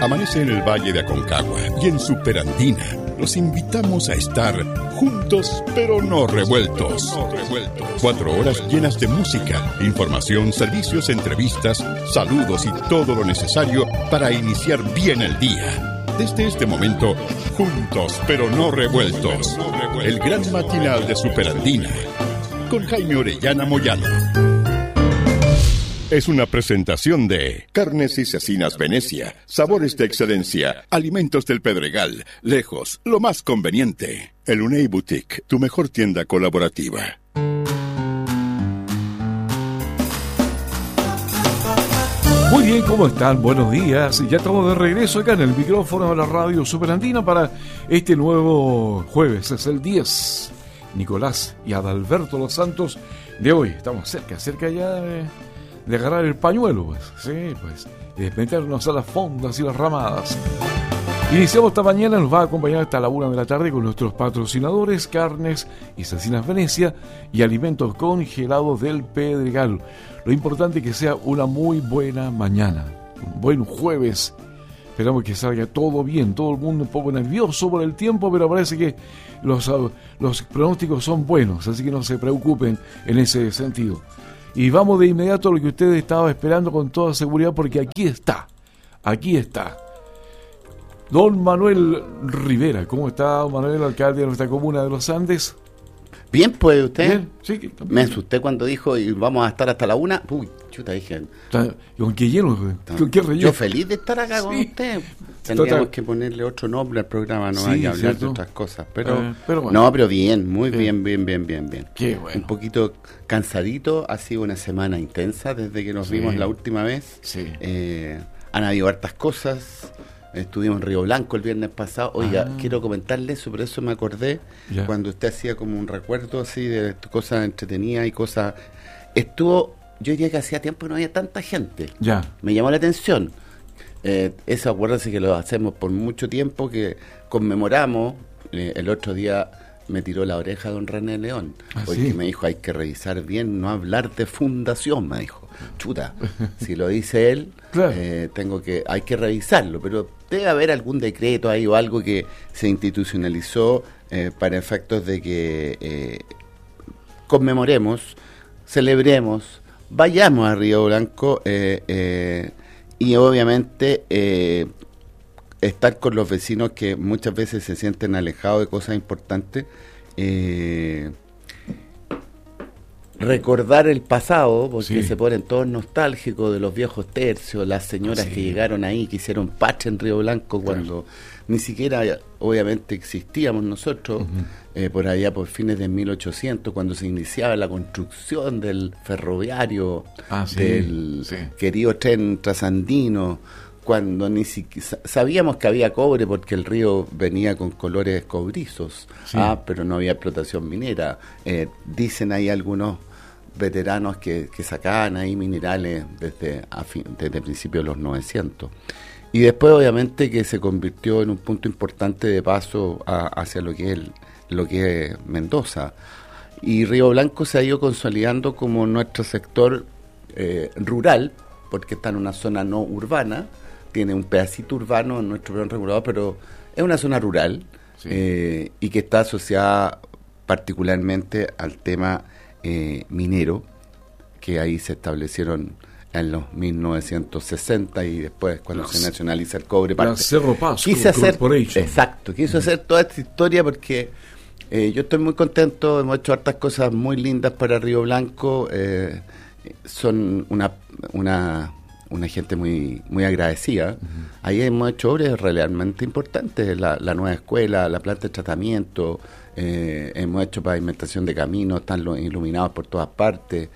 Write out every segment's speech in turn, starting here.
amanece en el Valle de Aconcagua y en Superandina. Los invitamos a estar juntos pero no revueltos. 4 horas llenas de música, información, servicios, entrevistas, saludos y todo lo necesario para iniciar bien el día. Desde este momento, juntos pero no revueltos. El gran matinal de Superandina con Jaime Orellana Moyano. Es una presentación de Carnes y Cecinas Venecia, sabores de excelencia, alimentos del Pedregal, lejos, lo más conveniente. El Unei Boutique, tu mejor tienda colaborativa. Muy bien, ¿cómo están? Buenos días. Ya estamos de regreso acá en el micrófono de la radio Superandina para este nuevo jueves. Es el 10. Nicolás y Adalberto Los Santos de hoy. Estamos cerca ya de agarrar el pañuelo, pues, sí, pues, de meternos a las fondas y las ramadas. Iniciamos esta mañana, nos va a acompañar hasta la 1 de la tarde con nuestros patrocinadores, Carnes y Cecinas Venecia y Alimentos Congelados del Pedregal. Lo importante es que sea una muy buena mañana, un buen jueves. Esperamos que salga todo bien, todo el mundo un poco nervioso por el tiempo, pero parece que los pronósticos son buenos, así que no se preocupen en ese sentido. Y vamos de inmediato a lo que ustedes estaban esperando con toda seguridad, porque aquí está. Don Manuel Rivera. ¿Cómo está, don Manuel, alcalde de nuestra comuna de Los Andes? Bien, pues, ¿usted? Bien, sí. Me asusté cuando dijo, y vamos a estar hasta la 1. Uy, chuta, dije. ¿Con qué lleno? ¿Con qué relleno? Yo feliz de estar acá con usted. Tendríamos que ponerle otro nombre al programa, no hay que hablar ¿cierto? De otras cosas. Pero bueno. No, pero bien, muy bien. Qué bueno. Un poquito cansadito, ha sido una semana intensa desde que nos vimos la última vez. Sí. Han habido hartas cosas. Estuvimos en Río Blanco el viernes pasado. Oiga, quiero comentarle eso, por eso me acordé cuando usted hacía como un recuerdo así de cosas entretenidas y cosas. Yo diría que hacía tiempo que no había tanta gente. Me llamó la atención. Eso, acuérdense que lo hacemos por mucho tiempo, que conmemoramos. El otro día me tiró la oreja don René León, porque me dijo, hay que revisar bien, no hablar de fundación, me dijo. Chuta, si lo dice él, claro. Hay que revisarlo, pero debe haber algún decreto ahí o algo que se institucionalizó para efectos de que conmemoremos, celebremos, vayamos a Río Blanco y obviamente estar con los vecinos que muchas veces se sienten alejados de cosas importantes. Recordar el pasado, porque se ponen todos nostálgicos de los viejos tercios, las señoras que llegaron ahí, que hicieron patria en Río Blanco cuando ni siquiera obviamente existíamos nosotros, por allá por fines de 1800, cuando se iniciaba la construcción del ferroviario, del querido tren trasandino, cuando ni siquiera sabíamos que había cobre porque el río venía con colores cobrizos, pero no había explotación minera. Dicen ahí algunos veteranos que sacaban ahí minerales desde principios de los 900. Y después obviamente que se convirtió en un punto importante de paso hacia lo que es Mendoza. Y Río Blanco se ha ido consolidando como nuestro sector rural, porque está en una zona no urbana, tiene un pedacito urbano en nuestro plan regulador, pero es una zona rural y que está asociada particularmente al tema minero, que ahí se establecieron en los 1960 y después cuando se nacionaliza el cobre. Cerro Paz quise hacer toda esta historia porque yo estoy muy contento, hemos hecho hartas cosas muy lindas para Río Blanco, son una gente muy muy agradecida. Ahí hemos hecho obras realmente importantes, la nueva escuela, la planta de tratamiento, hemos hecho pavimentación de caminos, están iluminados por todas partes,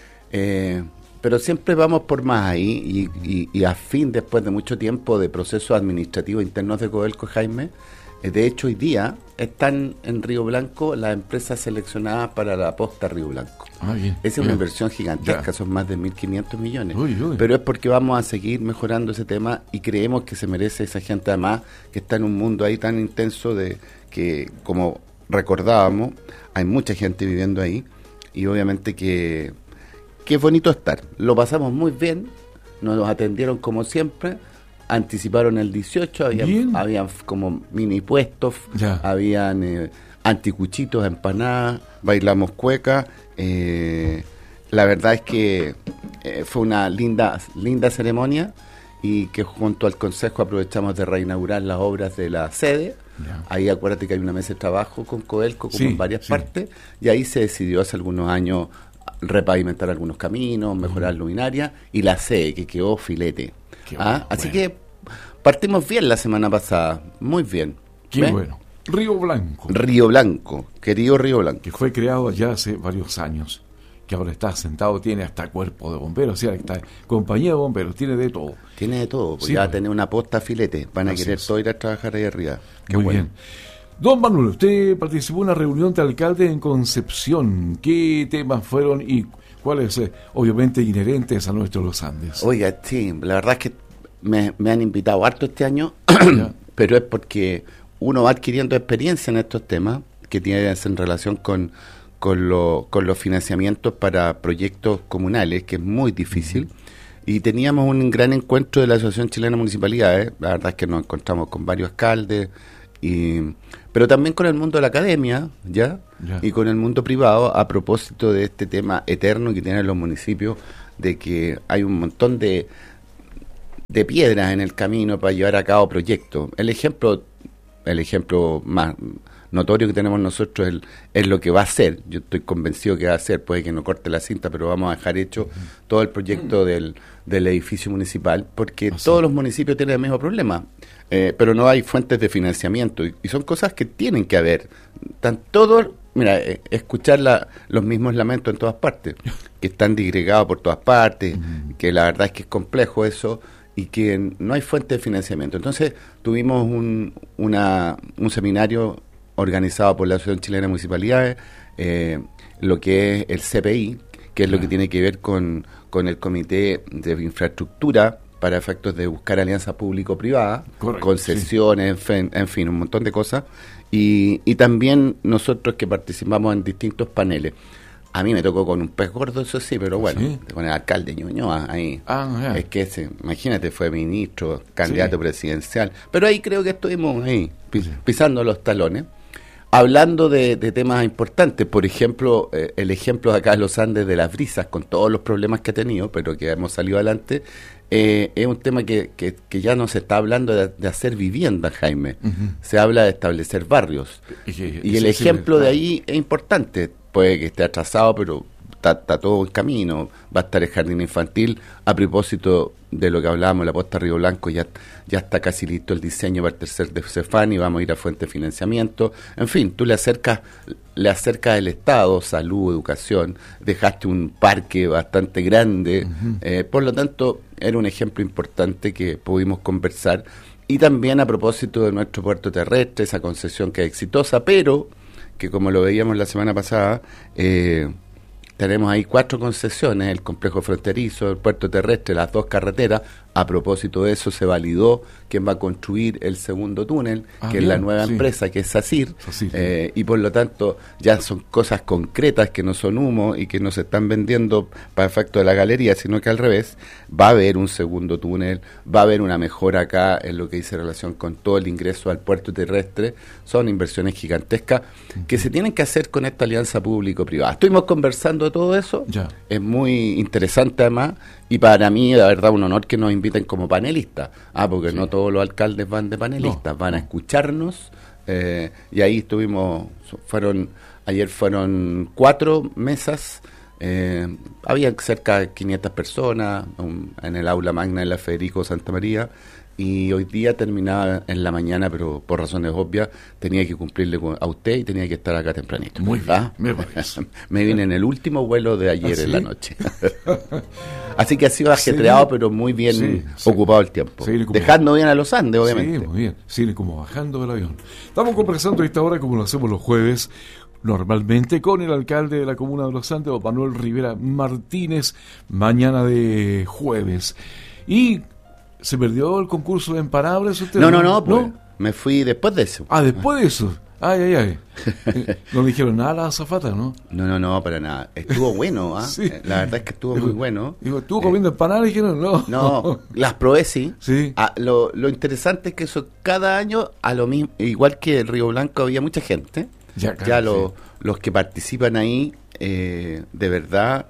pero siempre vamos por más ahí y a fin, después de mucho tiempo de procesos administrativos internos de Codelco, Jaime, de hecho hoy día están en Río Blanco las empresas seleccionadas para la posta Río Blanco. Esa es una inversión gigantesca, son más de 1.500 millones. Pero es porque vamos a seguir mejorando ese tema y creemos que se merece esa gente, además que está en un mundo ahí tan intenso de que, como recordábamos, hay mucha gente viviendo ahí y obviamente que es bonito estar. Lo pasamos muy bien, nos atendieron como siempre, anticiparon el 18, habían como mini puestos, habían anticuchitos, empanadas, bailamos cueca. La verdad es que fue una linda ceremonia, y que junto al Consejo aprovechamos de reinaugurar las obras de la sede. Ahí acuérdate que hay una mesa de trabajo con Codelco, como en varias partes, y ahí se decidió hace algunos años repavimentar algunos caminos, mejorar luminaria, y la sede que quedó filete. Así que partimos bien la semana pasada, muy bien. Qué bueno. Río Blanco, querido Río Blanco. Que fue creado ya hace varios años, que ahora está sentado, tiene hasta cuerpo de bomberos, o sea, está compañía de bomberos, tiene de todo. Pues ya tener una posta filete, van a querer todos ir a trabajar ahí arriba. Muy bien. Don Manuel, usted participó en una reunión de alcalde en Concepción. ¿Qué temas fueron y cuáles, obviamente, inherentes a nuestro Los Andes? Oiga, sí, la verdad es que me han invitado harto este año, pero es porque uno va adquiriendo experiencia en estos temas que tienen en relación con los financiamientos para proyectos comunales, que es muy difícil. Y teníamos un gran encuentro de la Asociación Chilena de Municipalidades. La verdad es que nos encontramos con varios alcaldes, pero también con el mundo de la academia, y con el mundo privado, a propósito de este tema eterno que tienen los municipios, de que hay un montón de piedras en el camino para llevar a cabo proyectos. El ejemplo más notorio que tenemos nosotros es lo que va a hacer. Yo estoy convencido que va a hacer, puede que no corte la cinta, pero vamos a dejar hecho todo el proyecto del edificio municipal, porque todos los municipios tienen el mismo problema, pero no hay fuentes de financiamiento, y son cosas que tienen que haber. Están todos, escuchar los mismos lamentos en todas partes, que están disgregados por todas partes, que la verdad es que es complejo eso, y que no hay fuente de financiamiento. Entonces tuvimos un seminario organizado por la Asociación Chilena de Municipalidades, lo que es el CPI, que es lo que tiene que ver con el Comité de Infraestructura, para efectos de buscar alianzas público-privadas, concesiones, en fin, un montón de cosas, y también nosotros que participamos en distintos paneles. A mí me tocó con un pez gordo, eso sí, pero bueno, con el alcalde Ñuñoa ahí. Es que imagínate, fue ministro, candidato presidencial, pero ahí creo que estuvimos ahí, pisando los talones, hablando de temas importantes. Por ejemplo, el ejemplo de acá de Los Andes de las brisas, con todos los problemas que ha tenido, pero que hemos salido adelante, es un tema que ya no se está hablando de hacer vivienda, Jaime. Se habla de establecer barrios. Y el ejemplo de ahí es importante. Puede que esté atrasado, pero está todo en camino. Va a estar el jardín infantil. A propósito de lo que hablábamos, la posta Río Blanco, ya está casi listo el diseño para el tercer de Cefani, vamos a ir a fuente de financiamiento. En fin, tú le acercas el Estado, salud, educación, dejaste un parque bastante grande, por lo tanto, era un ejemplo importante que pudimos conversar. Y también a propósito de nuestro puerto terrestre, esa concesión que es exitosa, pero que, como lo veíamos la semana pasada, tenemos ahí 4 concesiones: el complejo fronterizo, el puerto terrestre, las 2 carreteras. A propósito de eso, se validó quién va a construir el segundo túnel, que es la nueva empresa, que es SACIR, y por lo tanto ya son cosas concretas, que no son humo y que no se están vendiendo para efecto de la galería, sino que al revés, va a haber un segundo túnel, va a haber una mejora acá en lo que dice relación con todo el ingreso al puerto terrestre. Son inversiones gigantescas que se tienen que hacer con esta alianza público-privada. Estuvimos conversando de todo eso, es muy interesante además, y para mí, la verdad, un honor que nos inviten como panelistas, porque no todos los alcaldes van de panelistas, van a escucharnos, y ahí ayer fueron 4 mesas, había cerca de 500 personas en el aula magna de la Federico Santa María, y hoy día terminaba en la mañana, pero por razones obvias tenía que cumplirle a usted y tenía que estar acá tempranito. Muy bien, me vine en el último vuelo de ayer en la noche. Así que ha sido ajetreado, pero muy bien ocupado el tiempo. Dejando bien a Los Andes, obviamente. Sí, muy bien. Sigue como bajando del avión. Estamos conversando a esta hora, como lo hacemos los jueves, normalmente, con el alcalde de la comuna de Los Andes, don Manuel Rivera Martínez, mañana de jueves. Y ¿se perdió el concurso de empanadas usted? No, pues, me fui después de eso. Después de eso. Ay. No le dijeron nada a la azafata, ¿no? No, para nada. Estuvo bueno, ¿ah? Sí. La verdad es que estuvo muy bueno. Digo, ¿estuvo comiendo empanadas? Y dijeron, no. No, las probé, sí. Sí. Lo interesante es que eso cada año, a lo mismo, igual que el Río Blanco había mucha gente, claro, los que participan ahí, de verdad,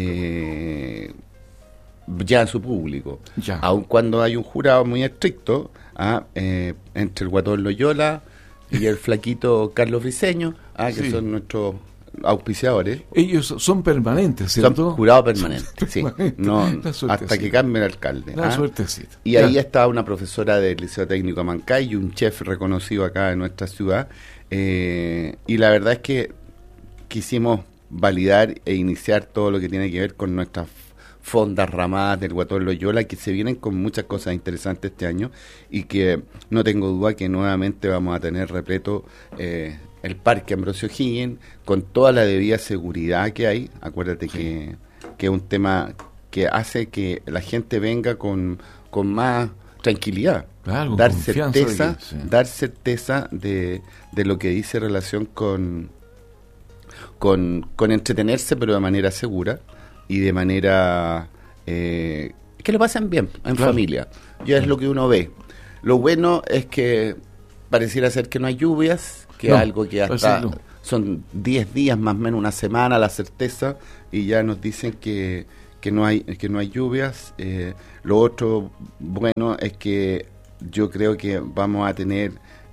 ya en su público. Ya. Aun cuando hay un jurado muy estricto, entre el Guatón Loyola y el flaquito Carlos Briceño, que son nuestros auspiciadores. Ellos son permanentes, ¿cierto? Son jurados permanentes, sí. No, hasta que cambie el alcalde. Suertecita. Y ahí está una profesora del Liceo Técnico Amancay y un chef reconocido acá en nuestra ciudad. Y la verdad es que quisimos validar e iniciar todo lo que tiene que ver con nuestras fondas ramadas del Guatón Loyola, que se vienen con muchas cosas interesantes este año y que no tengo duda que nuevamente vamos a tener repleto el Parque Ambrosio Higgins con toda la debida seguridad que hay. Acuérdate que es un tema que hace que la gente venga con más tranquilidad, claro, dar certeza de lo que dice relación con entretenerse, pero de manera segura y de manera que lo pasen bien en familia. Ya es lo que uno ve. Lo bueno es que pareciera ser que no hay lluvias, que es algo que hasta son 10 días, más o menos una semana, la certeza, y ya nos dicen que no hay lluvias. Lo otro bueno es que yo creo que vamos a tener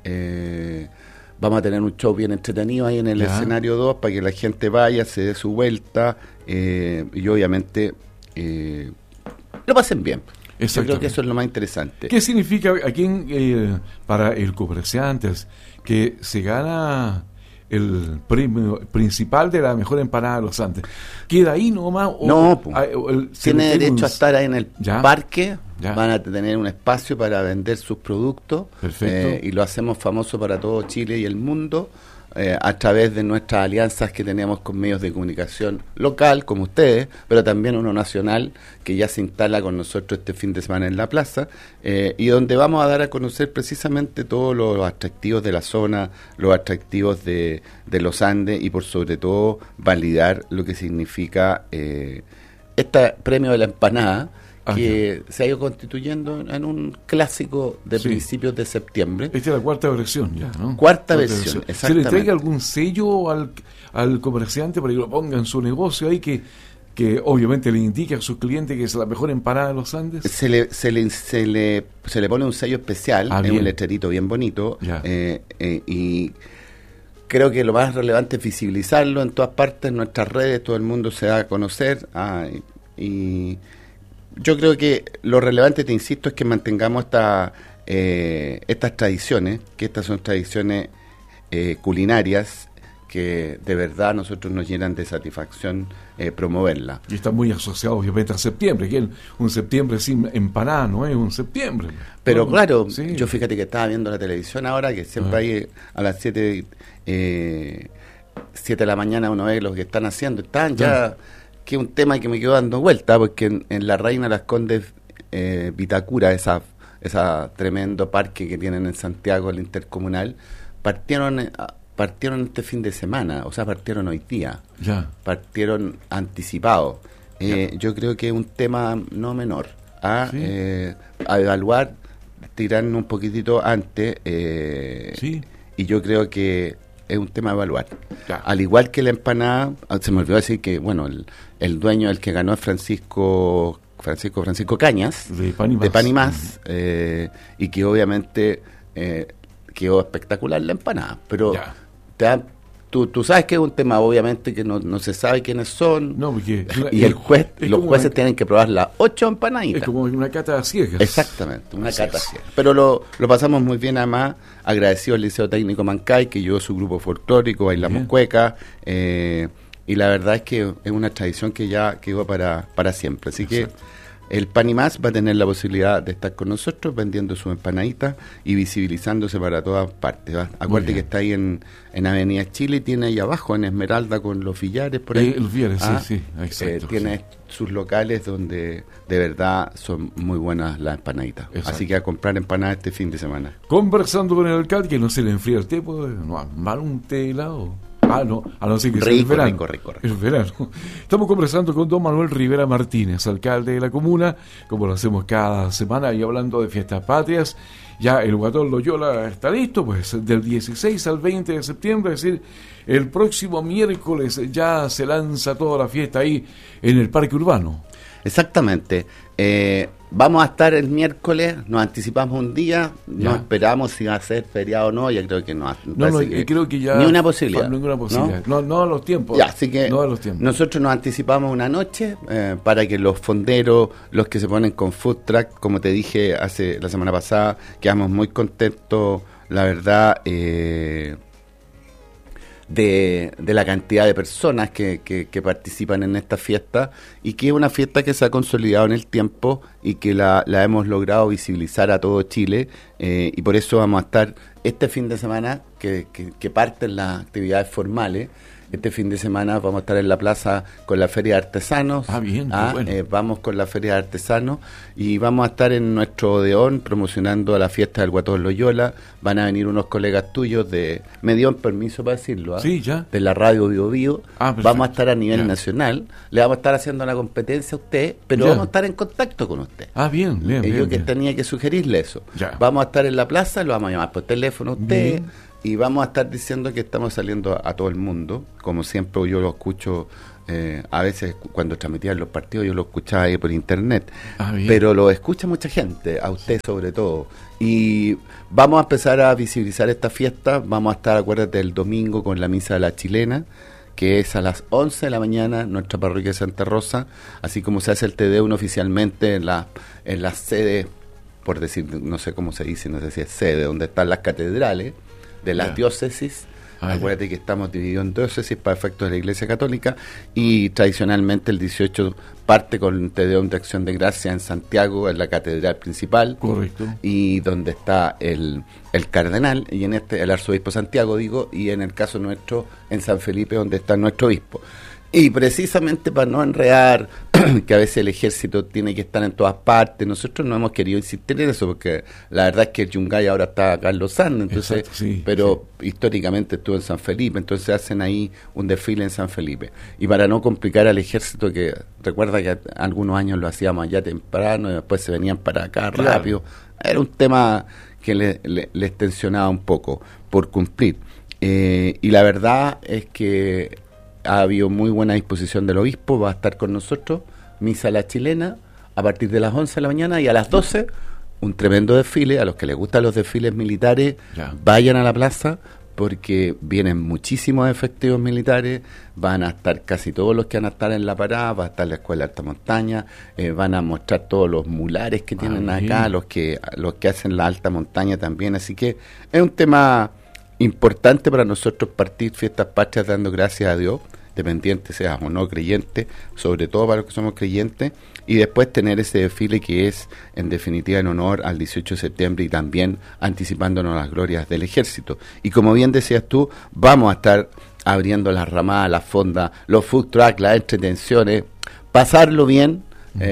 un show bien entretenido ahí en el escenario 2 para que la gente vaya, se dé su vuelta y obviamente lo pasen bien. Yo creo que eso es lo más interesante. ¿Qué significa aquí para el Comerciantes que se gana el premio principal de la mejor empanada de los Andes? ¿Queda ahí nomás? Tiene derecho a estar ahí en el parque. Van a tener un espacio para vender sus productos. Perfecto. Y lo hacemos famoso para todo Chile y el mundo a través de nuestras alianzas que tenemos con medios de comunicación local, como ustedes, pero también uno nacional que ya se instala con nosotros este fin de semana en la plaza, y donde vamos a dar a conocer precisamente todos los atractivos de la zona, los atractivos de los Andes y por sobre todo validar lo que significa este premio de la empanada, que se ha ido constituyendo en un clásico de principios de septiembre. Esta es la cuarta versión ya, ¿no? Cuarta versión, exactamente. ¿Se le entrega algún sello al comerciante para que lo ponga en su negocio ahí, que obviamente le indique a sus clientes que es la mejor empanada de los Andes? Se le pone un sello especial, en un letrerito bien bonito, y creo que lo más relevante es visibilizarlo en todas partes, en nuestras redes, todo el mundo se da a conocer, y yo creo que lo relevante, te insisto, es que mantengamos estas tradiciones, que estas son tradiciones culinarias que de verdad a nosotros nos llenan de satisfacción promoverla. Y está muy asociado obviamente a septiembre, que un septiembre sin empanada no es un septiembre. Pero claro, yo fíjate que estaba viendo la televisión ahora, que siempre hay a las 7 de la mañana uno ve lo que están haciendo, están ya... que es un tema que me quedó dando vuelta, porque en la Reina Las Condes Vitacura, esa tremendo parque que tienen en Santiago, el intercomunal, partieron este fin de semana, o sea, partieron hoy día, partieron anticipados. Yo creo que es un tema no menor a evaluar, tirarnos un poquitito antes, y yo creo que es un tema a evaluar. Al igual que la empanada, se me olvidó decir que, bueno, el dueño, el que ganó es Francisco Cañas, de Pan y Más, y que obviamente quedó espectacular la empanada. Pero tú sabes que es un tema, obviamente, que no se sabe quiénes son. No, porque y los jueces tienen que probar las 8 empanaditas. Es como una cata a ciegas. Exactamente, una cata a ciegas. Pero lo pasamos muy bien, además, agradecido al Liceo Técnico Mancay, que llevó su grupo folclórico, bailamos cueca, y la verdad es que es una tradición que ya quedó para siempre. Así que el Pan y Más va a tener la posibilidad de estar con nosotros vendiendo sus empanaditas y visibilizándose para todas partes. Acuérdate que está ahí en Avenida Chile, tiene ahí abajo en Esmeralda con los Villares por ahí. Los Villares, sí, exacto. Tiene sus locales donde de verdad son muy buenas las empanaditas. Exacto. Así que a comprar empanadas este fin de semana. Conversando con el alcalde, que no se le enfría el té, pues no, mal un té helado. No, a no ser que sea el verano. Rico. El verano. Estamos conversando con don Manuel Rivera Martínez, alcalde de la comuna, como lo hacemos cada semana, y hablando de fiestas patrias. Ya el Guatón Loyola está listo, pues del 16 al 20 de septiembre, es decir, el próximo miércoles ya se lanza toda la fiesta ahí en el Parque Urbano. Exactamente. Vamos a estar el miércoles, nos anticipamos un día, no esperamos si va a ser feriado o no, ya creo que no. Creo que ya ni una posibilidad. Ninguna posibilidad. No a los tiempos. Ya, así que nosotros nos anticipamos una noche para que los fonderos, los que se ponen con food truck, como te dije la semana pasada, quedamos muy contentos, la verdad, de la cantidad de personas que participan en esta fiesta, y que es una fiesta que se ha consolidado en el tiempo y que la hemos logrado visibilizar a todo Chile, y por eso vamos a estar este fin de semana que parten las actividades formales. Este fin de semana vamos a estar en la plaza con la Feria de Artesanos. Bien, bueno. Vamos con la Feria de Artesanos y vamos a estar en nuestro Odeón promocionando a la fiesta del Guatón Loyola. Van a venir unos colegas tuyos me dieron permiso para decirlo, sí, ya. de la radio Bio Bio. Vamos a estar a nivel nacional. Le vamos a estar haciendo una competencia a usted, pero vamos a estar en contacto con usted. Bien. Yo tenía que sugerirle eso. Ya. Vamos a estar en la plaza, lo vamos a llamar por teléfono a usted. Bien. Y vamos a estar diciendo que estamos saliendo a todo el mundo, como siempre yo lo escucho, a veces cuando transmitían los partidos yo lo escuchaba ahí por internet, pero lo escucha mucha gente, a usted sobre todo. Y vamos a empezar a visibilizar esta fiesta, vamos a estar, acuérdate, el domingo con la Misa de la Chilena, que es a las 11 de la mañana en nuestra parroquia de Santa Rosa, así como se hace el Te-Deum oficialmente en las sedes, por decir, no sé cómo se dice, no sé si es sede, donde están las catedrales de las diócesis. Acuérdate que estamos divididos en diócesis para efectos de la Iglesia Católica, y tradicionalmente el 18 parte con Te Deum de Acción de Gracia en Santiago, en la catedral principal. Correcto. Y donde está el cardenal, y el arzobispo Santiago, y en el caso nuestro en San Felipe, donde está nuestro obispo. Y precisamente para no enredar, que a veces el ejército tiene que estar en todas partes, nosotros no hemos querido insistir en eso, porque la verdad es que el Yungay ahora está acá en Lausanne, entonces, pero históricamente estuvo en San Felipe, entonces hacen ahí un desfile en San Felipe. Y para no complicar al ejército, que recuerda que algunos años lo hacíamos allá temprano y después se venían para acá rápido, era un tema que les tensionaba un poco por cumplir. Y la verdad es que ha habido muy buena disposición del obispo, va a estar con nosotros, misa a la chilena, a partir de las 11 de la mañana, y a las 12, un tremendo desfile. A los que les gustan los desfiles militares, vayan a la plaza, porque vienen muchísimos efectivos militares, van a estar casi todos los que van a estar en la parada, va a estar la Escuela de Alta Montaña, van a mostrar todos los mulares que tienen acá, los que hacen la alta montaña también, así que es un tema importante para nosotros partir fiestas patrias dando gracias a Dios, dependiente seas o no creyente, sobre todo para los que somos creyentes, y después tener ese desfile que es en definitiva en honor al 18 de septiembre y también anticipándonos las glorias del ejército. Y como bien decías tú, vamos a estar abriendo las ramadas, las fondas, los food trucks, las entretenciones, pasarlo bien.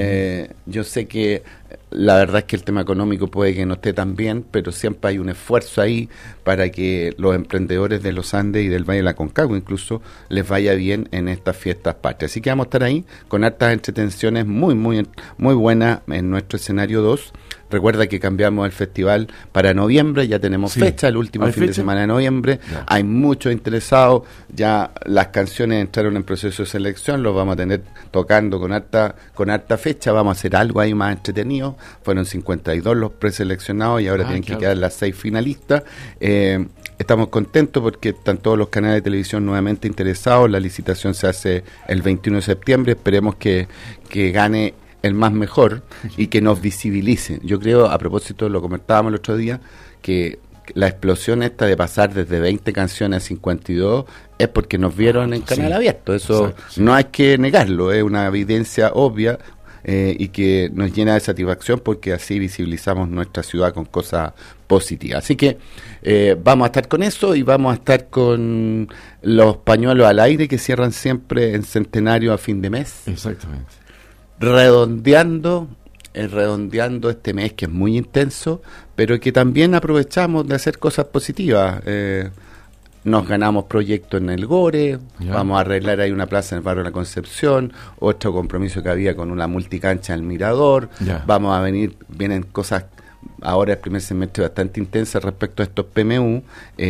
Yo sé que la verdad es que el tema económico puede que no esté tan bien, pero siempre hay un esfuerzo ahí para que los emprendedores de los Andes y del Valle de la Aconcagua incluso les vaya bien en estas fiestas patrias. Así que vamos a estar ahí con hartas entretenciones muy buenas en nuestro escenario 2. Recuerda que cambiamos el festival para noviembre, ya tenemos fecha, el último fin de semana de noviembre. Hay muchos interesados, ya las canciones entraron en proceso de selección, los vamos a tener tocando con harta fecha, vamos a hacer algo ahí más entretenido. Fueron 52 los preseleccionados y ahora tienen que quedar las 6 finalistas. Estamos contentos porque están todos los canales de televisión nuevamente interesados. La licitación se hace el 21 de septiembre, esperemos que gane el más mejor y que nos visibilice. Yo creo, a propósito, lo comentábamos el otro día, que la explosión esta de pasar desde 20 canciones a 52 es porque nos vieron en canal abierto. Eso no hay que negarlo, es una evidencia obvia. y que nos llena de satisfacción porque así visibilizamos nuestra ciudad con cosas positivas. Así que vamos a estar con eso y vamos a estar con los pañuelos al aire que cierran siempre en centenario a fin de mes. Exactamente. Redondeando este mes que es muy intenso, pero que también aprovechamos de hacer cosas positivas. Nos ganamos proyectos en el Gore, vamos a arreglar ahí una plaza en el barrio de la Concepción, otro compromiso que había con una multicancha en el Mirador, vienen cosas ahora el primer semestre bastante intensas respecto a estos PMU,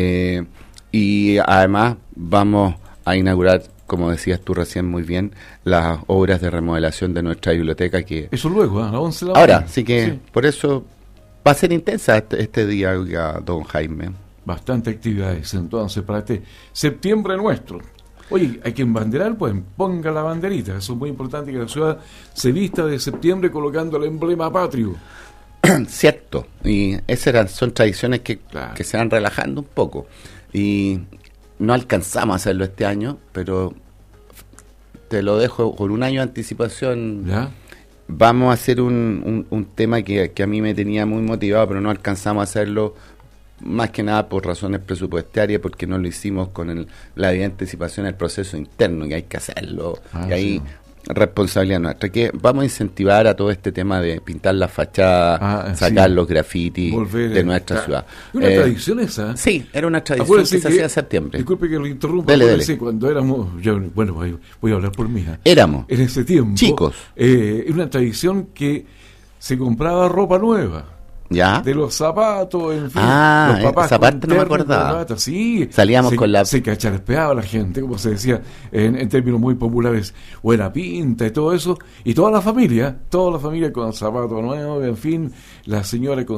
y además vamos a inaugurar, como decías tú recién muy bien, las obras de remodelación de nuestra biblioteca. Que eso luego, a las 11 de la mañana. Ahora, sí que por eso va a ser intensa este día, don Jaime. Bastante actividades entonces para este septiembre nuestro. Oye, hay que embanderar, pues ponga la banderita. Eso es muy importante, que la ciudad se vista de septiembre colocando el emblema patrio. Cierto, y esas son tradiciones que se van relajando un poco. Y no alcanzamos a hacerlo este año, pero te lo dejo con un año de anticipación. ¿Ya? Vamos a hacer un tema que a mí me tenía muy motivado, pero no alcanzamos a hacerlo, más que nada por razones presupuestarias, porque no lo hicimos con la debida anticipación del proceso interno, que hay que hacerlo, y ahí responsabilidad nuestra, que vamos a incentivar a todo este tema de pintar las fachadas, sacar los grafitis de nuestra ciudad. ¿Una tradición esa? Sí, era una tradición que se hacía en septiembre. Disculpe que lo interrumpa, dele. Cuando éramos, voy a hablar por mí, éramos en ese tiempo, chicos, era una tradición que se compraba ropa nueva. ¿Ya? De los zapatos, en fin. Los papás esa parte no me acordaba. Salíamos con la... Se cacharpeaba la gente, como se decía en términos muy populares. Buena pinta y todo eso. Y toda la familia con zapatos nuevos, en fin. La señora con